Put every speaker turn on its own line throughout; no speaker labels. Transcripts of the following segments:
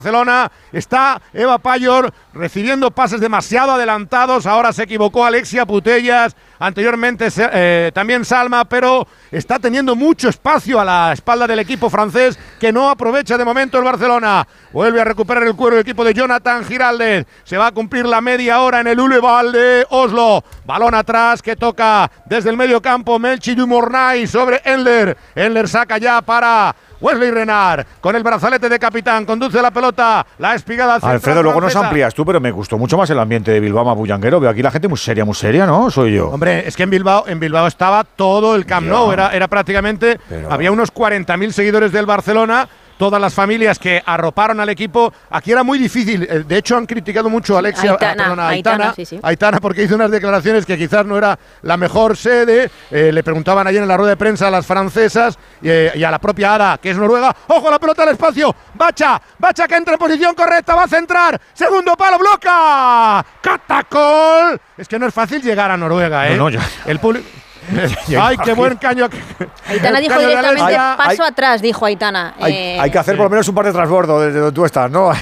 Barcelona, está Eva Payor recibiendo pases demasiado adelantados, ahora se equivocó Alexia Putellas, anteriormente también Salma, pero está teniendo mucho espacio a la espalda del equipo francés que no aprovecha de momento el Barcelona. Vuelve a recuperar el cuero el equipo de Jonathan Giraldez, se va a cumplir la media hora en el Uleval de Oslo, balón atrás que toca desde el medio campo Melchi Dumornay sobre Enler saca ya para Wesley Renard, con el brazalete de capitán, conduce la pelota, la espigada central.
Alfredo, luego nos amplías tú, pero me gustó mucho más el ambiente de Bilbao más bullanguero. Veo aquí la gente muy seria, ¿no? Soy yo.
Hombre, es que en Bilbao estaba todo el Camp Nou, era prácticamente, había unos 40.000 seguidores del Barcelona, todas las familias que arroparon al equipo. Aquí era muy difícil, de hecho han criticado mucho a Alexia, Aitana, porque hizo unas declaraciones que quizás no era la mejor sede. Le preguntaban ayer en la rueda de prensa a las francesas y a la propia Ada, que es noruega. ¡Ojo, la pelota al espacio! Bacha que entra en posición correcta, va a centrar, segundo palo, bloca, Catacol. Es que no es fácil llegar a Noruega, ¿eh?
No, ya.
El público... ¡Ay, qué buen caño!
Aitana dijo directamente paso atrás, dijo Aitana.
Hay que hacer por lo menos un par de transbordo desde donde tú estás, ¿no?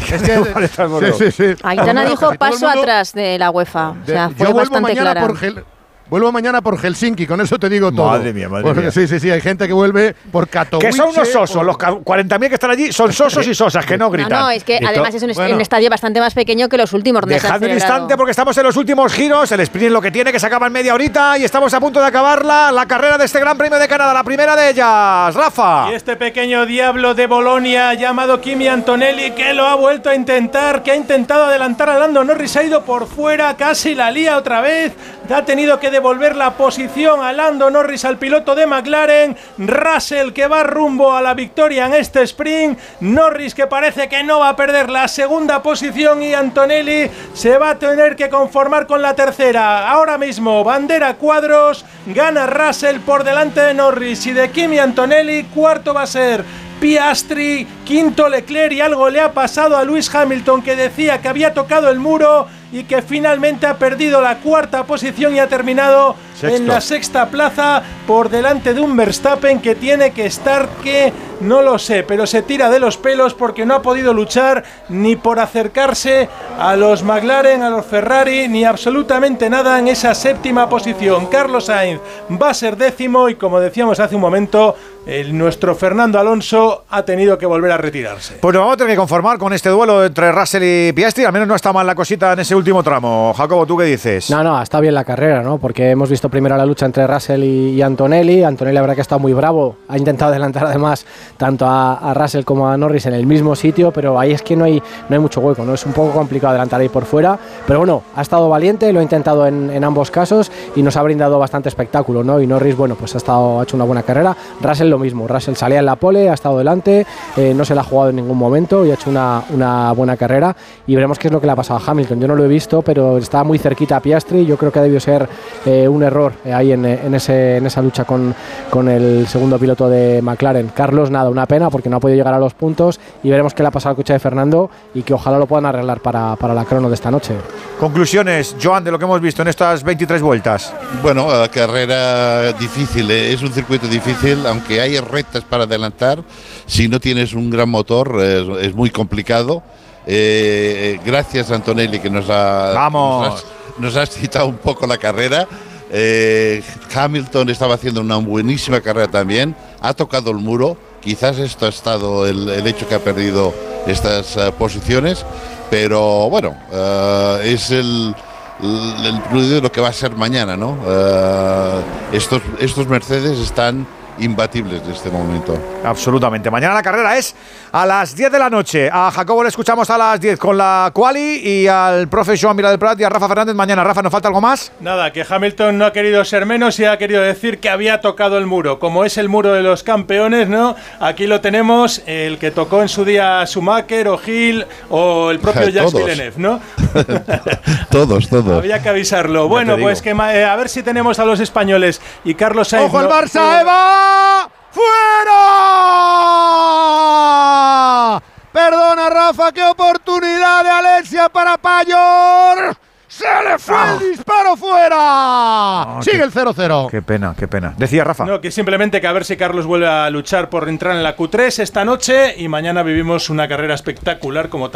Sí.
Aitana dijo paso atrás de la UEFA. O sea, fue bastante clara.
Vuelvo mañana por Helsinki, con eso te digo todo.
Madre mía.
Sí, hay gente que vuelve por Katowice.
Que son unos sosos, los 40.000 que están allí son sosos y sosas, que no gritan.
No, es que además es un estadio bastante más pequeño que los últimos.
Dejad un instante porque estamos en los últimos giros, el sprint es lo que tiene, que se acaba en media horita y estamos a punto de acabar la carrera de este Gran Premio de Canadá, la primera de ellas, Rafa.
Y este pequeño diablo de Bolonia llamado Kimi Antonelli, que lo ha vuelto a intentar, que ha intentado adelantar a Lando Norris, ha ido por fuera, casi la lía otra vez, ha tenido que devolver la posición a Lando Norris, al piloto de McLaren. Russell, que va rumbo a la victoria en este sprint, Norris, que parece que no va a perder la segunda posición, y Antonelli se va a tener que conformar con la tercera. Ahora mismo, bandera cuadros, gana Russell por delante de Norris y de Kimi Antonelli. Cuarto va a ser Piastri, quinto Leclerc, y algo le ha pasado a Lewis Hamilton, que decía que había tocado el muro y que finalmente ha perdido la cuarta posición y ha terminado en la sexta plaza por delante de un Verstappen que tiene que estar, que no lo sé, pero se tira de los pelos porque no ha podido luchar ni por acercarse a los McLaren, a los Ferrari, ni absolutamente nada en esa séptima posición. Carlos Sainz va a ser décimo y, como decíamos hace un momento, nuestro Fernando Alonso ha tenido que volver a retirarse.
Pues nos vamos a tener que conformar con este duelo entre Russell y Piastri. Al menos no está mal la cosita en ese último tramo. Jacobo, ¿tú qué dices?
No, está bien la carrera, ¿no? Porque hemos visto primero la lucha entre Russell y Antonelli. Antonelli, la verdad, que ha estado muy bravo. Ha intentado adelantar además tanto a Russell como a Norris en el mismo sitio, pero ahí es que no hay mucho hueco, ¿no? Es un poco complicado adelantar ahí por fuera, pero bueno, ha estado valiente, lo ha intentado en ambos casos y nos ha brindado bastante espectáculo, ¿no? Y Norris, bueno, pues ha hecho una buena carrera. Russell lo mismo, Russell salía en la pole, ha estado delante, no se la ha jugado en ningún momento y ha hecho una buena carrera, y veremos qué es lo que le ha pasado a Hamilton. Yo no lo he visto, pero está muy cerquita a Piastri. Yo creo que ha debido ser un error ahí en esa lucha con el segundo piloto de McLaren. Carlos, nada, una pena porque no ha podido llegar a los puntos, y veremos qué le ha pasado al coche de Fernando y que ojalá lo puedan arreglar para la crono de esta noche.
Conclusiones, Joan, de lo que hemos visto en estas 23 vueltas.
Bueno, carrera difícil, es un circuito difícil, aunque hay rectas para adelantar. Si no tienes un gran motor es muy complicado. Gracias, Antonelli, que nos has citado un poco la carrera. Hamilton estaba haciendo una buenísima carrera también, ha tocado el muro. Quizás esto ha estado el hecho que ha perdido estas posiciones, pero bueno, es el preludio de lo que va a ser mañana, ¿no? Estos Mercedes están imbatibles de este momento.
Absolutamente. Mañana la carrera es a las 10 de la noche. A Jacobo le escuchamos a las 10 con la quali, y al profe Joan Miró del Prat y a Rafa Fernández mañana. Rafa, ¿nos falta algo más?
Nada, que Hamilton no ha querido ser menos y ha querido decir que había tocado el muro. Como es el muro de los campeones, ¿no? Aquí lo tenemos, el que tocó en su día Schumacher o Hill o el propio Jacques Villeneuve, ¿no?
Todos.
Había que avisarlo. Bueno, pues que a ver si tenemos a los españoles y Carlos Sainz.
¡Ojo el Barça, Eva! ¡Fuera! Perdona, Rafa, qué oportunidad de Alexia para Payor. ¡Se le fue el disparo fuera! Sigue el 0-0.
Qué pena. Decía Rafa.
No, que simplemente que a ver si Carlos vuelve a luchar por entrar en la Q3 esta noche, y mañana vivimos una carrera espectacular como tal.